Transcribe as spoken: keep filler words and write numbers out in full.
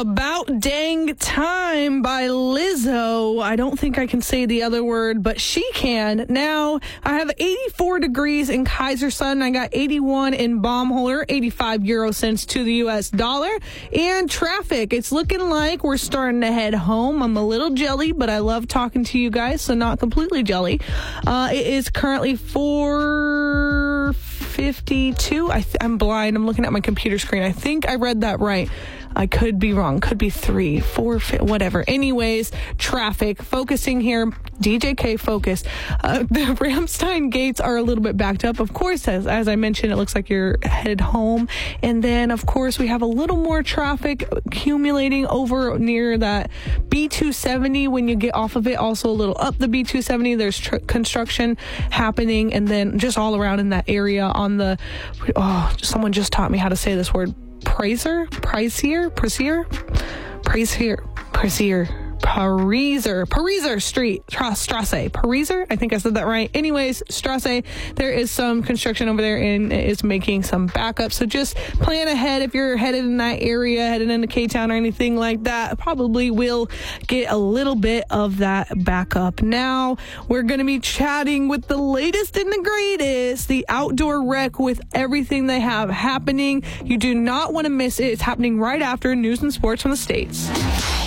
About Dang Time by Lizzo. I don't think I can say the other word, but she can. Now, I have eighty-four degrees in Kaiserslautern. I got eighty-one in Baumholler, eighty-five euro cents to the U S dollar. And traffic, it's looking like we're starting to head home. I'm a little jelly, but I love talking to you guys, so not completely jelly. Uh, it is currently four fifty-two. I th- I'm blind. I'm looking at my computer screen. I think I read that right. I could be wrong. Could be three, four, five, whatever. Anyways, traffic. Focusing here. D J K focus. Uh, the Ramstein gates are a little bit backed up. Of course, as, as I mentioned, it looks like you're headed home. And then, of course, we have a little more traffic accumulating over near that B two seventy when you get off of it. Also a little up the B two seventy. There's tr- construction happening. And then just all around in that area on the, oh, someone just taught me how to say this word. Praiser, Pricier, Pricier, Pricier, Pricier, Pariser, Pariser Street, Strasse, Pariser. I think I said that right. Anyways, Strasse, there is some construction over there and it is making some backup. So just plan ahead if you're headed in that area, headed into K-Town or anything like that. Probably will get a little bit of that backup. Now we're going to be chatting with the latest and the greatest, the Outdoor Rec with everything they have happening. You do not want to miss it. It's happening right after news and sports from the States.